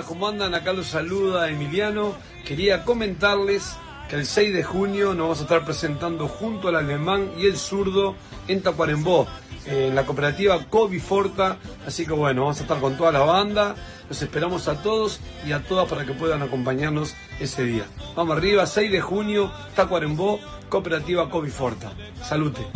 buenas, ¿cómo andan? Acá los saluda Emiliano. Quería comentarles que el 6 de junio nos vamos a estar presentando junto al Alemán y el Zurdo en Tacuarembó, en la cooperativa Coviforta. Así que bueno, vamos a estar con toda la banda. Los esperamos a todos y a todas para que puedan acompañarnos ese día. Vamos arriba, 6 de junio, Tacuarembó, cooperativa Coviforta. Salute.